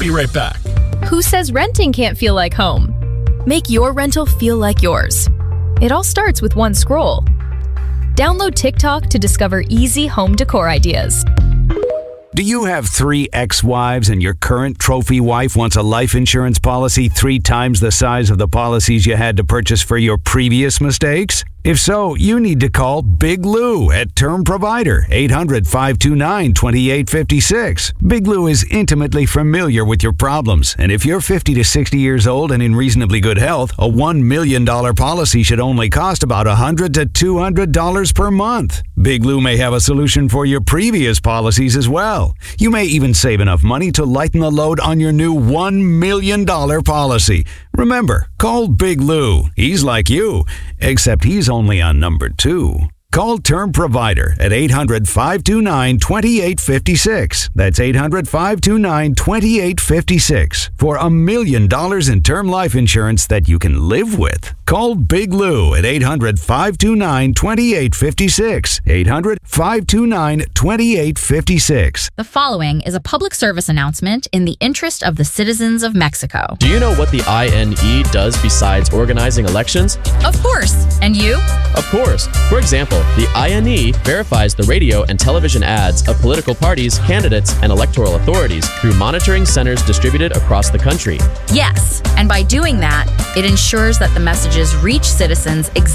be right back. Who says renting can't feel like home? Make your rental feel like yours. It all starts with one scroll. Download TikTok to discover easy home decor ideas. Do you have 3 ex-wives and your current trophy wife wants a life insurance policy 3 times the size of the policies you had to purchase for your previous mistakes? If so, you need to call Big Lou at Term Provider, 800-529-2856. Big Lou is intimately familiar with your problems, and if you're 50 to 60 years old and in reasonably good health, a $1 million policy should only cost about $100 to $200 per month. Big Lou may have a solution for your previous policies as well. You may even save enough money to lighten the load on your new $1 million policy. Remember, call Big Lou. He's like you, except he's only on number 2. Call Term Provider at 800-529-2856. That's 800-529-2856 for $1 million in term life insurance that you can live with. Call Big Lou at 800-529-2856. 800-529-2856. The following is a public service announcement in the interest of the citizens of Mexico. Do you know what the INE does besides organizing elections? Of course. And you? Of course. For example, the INE verifies the radio and television ads of political parties, candidates, and electoral authorities through monitoring centers distributed across the country. Yes. And by doing that, it ensures that the messages reach citizens exactly